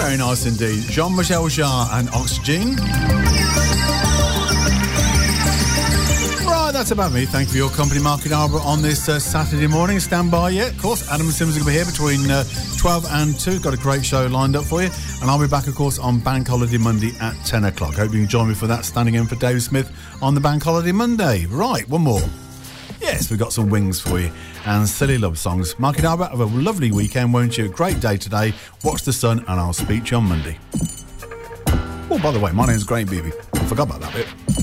Very nice indeed. Jean-Michel Jarre and Oxygen. Right, that's about me. Thank you for your company, Mark and Arbor, on this Saturday morning. Stand by, yeah, of course. Adam Simmons will be here between 12 and 2. Got a great show lined up for you. And I'll be back, of course, on Bank Holiday Monday at 10 o'clock. Hope you can join me for that, standing in for Dave Smith on the Bank Holiday Monday. Right, one more. Yes, we've got some Wings for you and silly love songs. Mark and Albert, have a lovely weekend, won't you? Great day today. Watch the sun, and I'll speak to you on Monday. Oh, by the way, my name's Graham Beebe. I forgot about that bit.